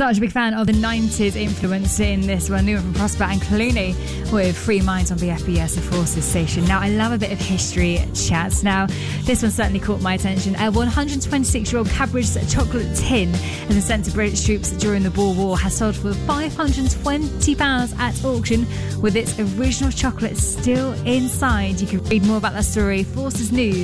Such a big fan of the 90s influence in this one. New one from Prosper and Clooney with Free Minds on BFBS, the Forces station. Now, I love a bit of history chats. Now, this one certainly caught my attention. A 126-year-old Cadbury's chocolate tin has been sent to British troops during the Boer War, has sold for £520 at auction with its original chocolate still inside. You can read more about that story, Forces News.